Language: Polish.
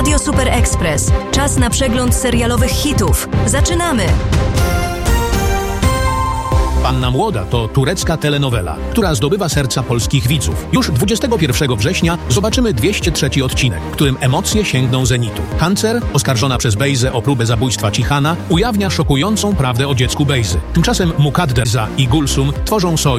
Radio Super Express. Czas na przegląd serialowych hitów. Zaczynamy! Panna Młoda to turecka telenowela, która zdobywa serca polskich widzów. Już 21 września zobaczymy 203 odcinek, w którym emocje sięgną zenitu. Hancer, oskarżona przez Bejzę o próbę zabójstwa Cihana, ujawnia szokującą prawdę o dziecku Bejzy. Tymczasem Mukadderza i Gulsum tworzą sojusz